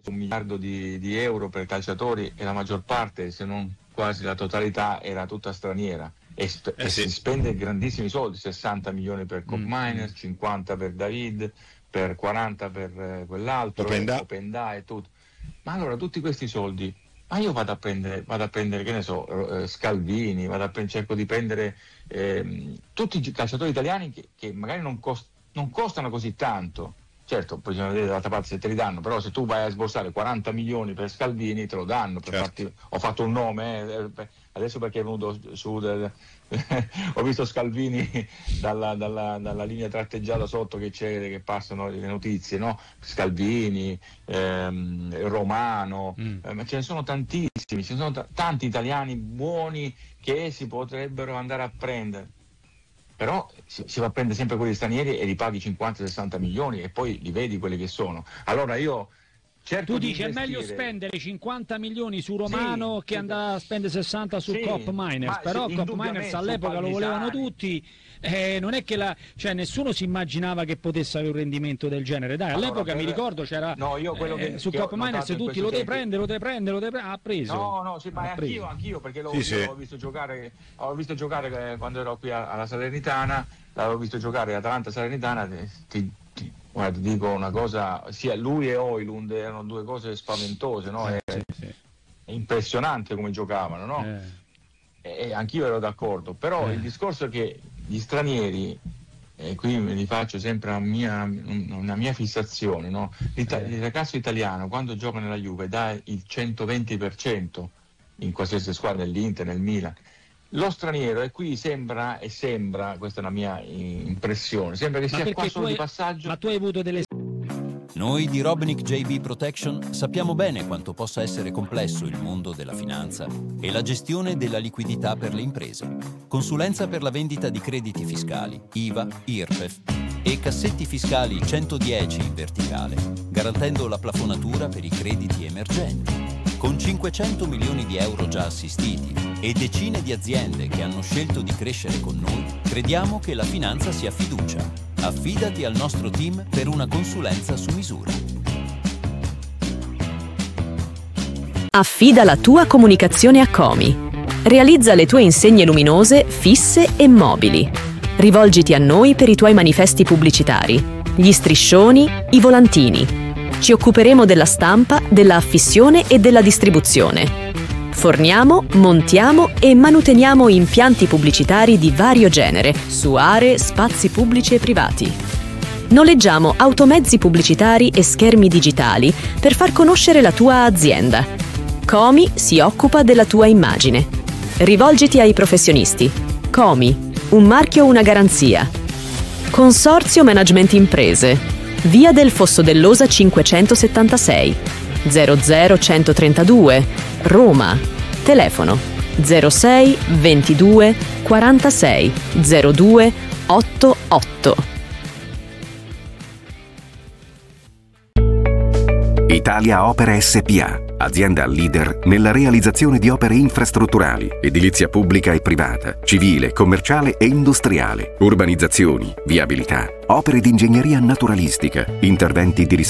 1 miliardo di euro per calciatori e la maggior parte, se non quasi la totalità, era tutta straniera. E si spende grandissimi soldi, 60 milioni per Koopmeiners, 50 per David, per 40 per quell'altro, Openda e tutto. Ma allora tutti questi soldi, ma io vado a prendere che ne so, Scalvini, cerco di prendere tutti i calciatori italiani che magari non costano così tanto. Certo, poi bisogna vedere dall'altra parte se te li danno, però se tu vai a sborsare 40 milioni per Scalvini te lo danno, ho fatto un nome, adesso perché è venuto su, ho visto Scalvini dalla linea tratteggiata sotto che passano le notizie, no? Scalvini, Romano, ma ce ne sono tantissimi, ce ne sono tanti italiani buoni che si potrebbero andare a prendere. Però si va a prendere sempre quelli stranieri e li paghi 50-60 milioni e poi li vedi quelli che sono. Allora io cerco tu di dici investire. È meglio spendere 50 milioni su Romano che andare a spendere 60 su Koopmeiners, però Koopmeiners all'epoca lo volevano tutti, non è che nessuno si immaginava che potesse avere un rendimento del genere. Dai, all'epoca mi ricordo c'era su Koopmeiners tutti lo devi prendere, ha preso. Ma anch'io perché l'ho visto giocare quando ero qui alla Salernitana, l'avevo visto giocare Atalanta Salernitana, guarda, ti dico una cosa, sia lui e Højlund erano due cose spaventose, no? È impressionante come giocavano, no? E anch'io ero d'accordo, però il discorso è che gli stranieri, e qui me li faccio sempre una mia fissazione, no? Il ragazzo italiano quando gioca nella Juve dà il 120% in qualsiasi squadra, nell'Inter, nel Milan. Lo straniero, e qui sembra, questa è una mia impressione, sembra che sia qua solo di passaggio. Ma tu hai avuto delle... Noi di Robnick JB Protection sappiamo bene quanto possa essere complesso il mondo della finanza e la gestione della liquidità per le imprese. Consulenza per la vendita di crediti fiscali, IVA, IRPEF e cassetti fiscali 110 in verticale, garantendo la plafonatura per i crediti emergenti. Con 500 milioni di euro già assistiti e decine di aziende che hanno scelto di crescere con noi, crediamo che la finanza sia fiducia. Affidati al nostro team per una consulenza su misura. Affida la tua comunicazione a Comi. Realizza le tue insegne luminose, fisse e mobili. Rivolgiti a noi per i tuoi manifesti pubblicitari, gli striscioni, i volantini. Ci occuperemo della stampa, della affissione e della distribuzione. Forniamo, montiamo e manuteniamo impianti pubblicitari di vario genere su aree, spazi pubblici e privati. Noleggiamo automezzi pubblicitari e schermi digitali per far conoscere la tua azienda. Comi si occupa della tua immagine. Rivolgiti ai professionisti. Comi, un marchio, una garanzia. Consorzio Management Imprese. Via del Fosso dell'Osa 576 00132 Roma. Telefono 06 22 46 02 88. Italia Opere SpA, azienda leader nella realizzazione di opere infrastrutturali, edilizia pubblica e privata, civile, commerciale e industriale, urbanizzazioni, viabilità, opere di ingegneria naturalistica, interventi di